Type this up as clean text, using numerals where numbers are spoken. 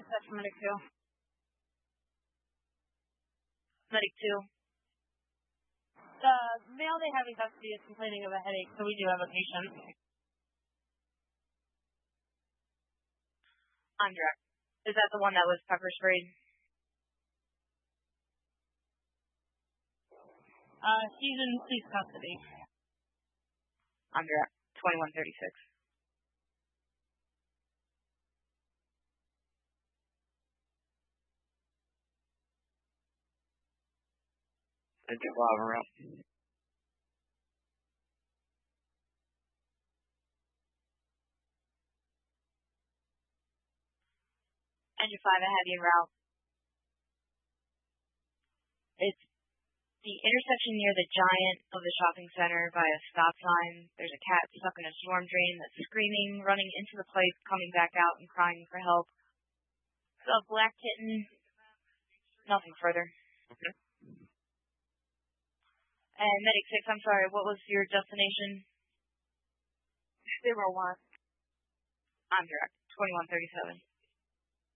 dispatch for medic 2. Medic 2. The male they have in custody is complaining of a headache, so we do have a patient. I'm direct. Is that the one that was pepper sprayed? He's in police custody. I'm direct. 2136. Engine 5 around. Engine 5, I have you en route. It's the intersection near the Giant of the shopping center by a stop sign. There's a cat stuck in a storm drain that's screaming, running into the place, coming back out and crying for help. So a black kitten. Nothing further. Okay. And Medic 6, I'm sorry, what was your destination? 01. I'm direct. 2137.